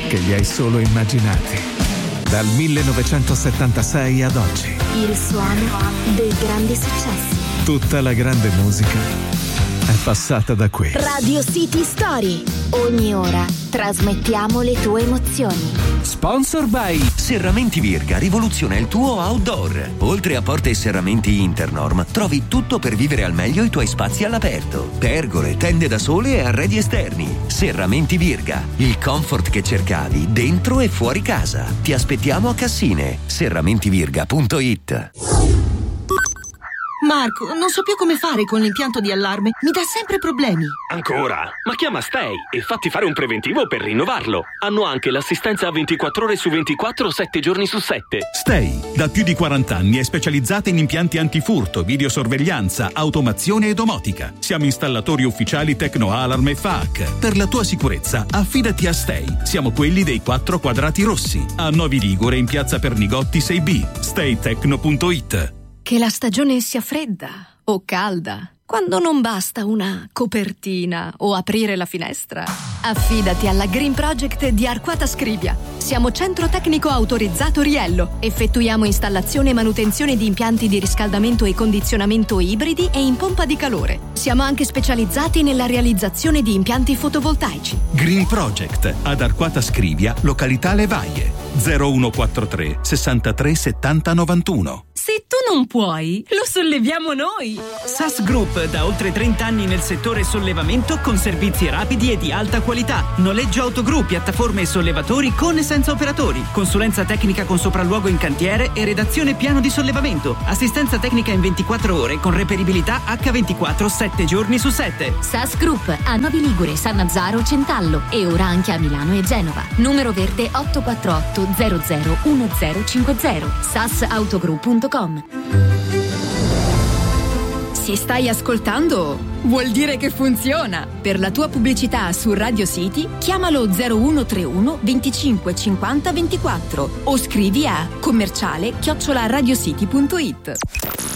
che li hai solo immaginati. Dal 1976 ad oggi. Il suono dei grandi successi. Tutta la grande musica è passata da qui. Radio City Story. Ogni ora trasmettiamo le tue emozioni. Sponsor by Serramenti Virga, rivoluziona il tuo outdoor. Oltre a porte e serramenti Internorm, trovi tutto per vivere al meglio i tuoi spazi all'aperto. Pergole, tende da sole e arredi esterni. Serramenti Virga, il comfort che cercavi dentro e fuori casa. Ti aspettiamo a Cassine. serramentivirga.it. Marco, non so più come fare con l'impianto di allarme. Mi dà sempre problemi. Ancora? Ma chiama Stay e fatti fare un preventivo per rinnovarlo. Hanno anche l'assistenza 24 ore su 24, 7 giorni su 7. Stay, da più di 40 anni è specializzata in impianti antifurto, videosorveglianza, automazione e domotica. Siamo installatori ufficiali Tecno Alarm e FAAC. Per la tua sicurezza, affidati a Stay. Siamo quelli dei 4 quadrati rossi. A Novi Ligure in piazza Pernigotti 6B. staytecno.it. Che la stagione sia fredda o calda, quando non basta una copertina o aprire la finestra, affidati alla Green Project di Arquata Scrivia. Siamo centro tecnico autorizzato Riello. Effettuiamo installazione e manutenzione di impianti di riscaldamento e condizionamento ibridi e in pompa di calore. Siamo anche specializzati nella realizzazione di impianti fotovoltaici. Green Project ad Arquata Scrivia, località Levaie. 0143 63 70 91. Se tu non puoi, lo solleviamo noi. SAS Group, da oltre 30 anni nel settore sollevamento con servizi rapidi e di alta qualità. Noleggio autogru, piattaforme e sollevatori con e senza operatori. Consulenza tecnica con sopralluogo in cantiere e redazione piano di sollevamento. Assistenza tecnica in 24 ore con reperibilità H24 7 giorni su 7. SAS Group a Novi Ligure, Sannazzaro, Centallo e ora anche a Milano e Genova. Numero verde 848 00 1050. sasautogroup.com. Se stai ascoltando, vuol dire che funziona. Per la tua pubblicità su Radio City, chiamalo 0131 25 50 24 o scrivi a commerciale@radiocity.it.